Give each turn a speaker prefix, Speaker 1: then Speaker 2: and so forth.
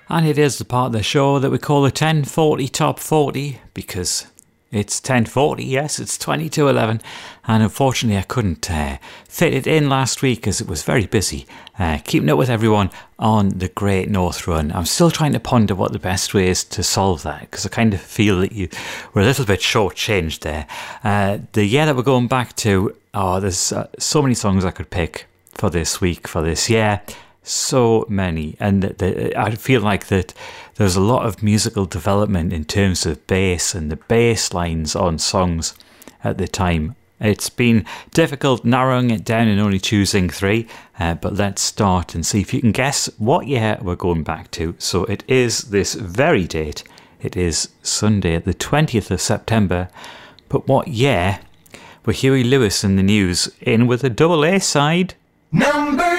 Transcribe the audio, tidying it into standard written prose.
Speaker 1: And it is the part of the show that we call the 1040 Top 40 because it's 1040, yes, it's 22:11, and unfortunately I couldn't fit it in last week as it was very busy keeping up with everyone on the Great North Run. I'm still trying to ponder what the best way is to solve that because I kind of feel that you were a little bit shortchanged there. The year that we're going back to, there's so many songs I could pick for this week, for this year. So many, and I feel like that there's a lot of musical development in terms of bass and the bass lines on songs at the time. It's been difficult narrowing it down and only choosing 3, but let's start and see if you can guess what year we're going back to. So it is this very date. It is Sunday, the 20th of September. But what year were Huey Lewis and the News in with a double A side?
Speaker 2: Number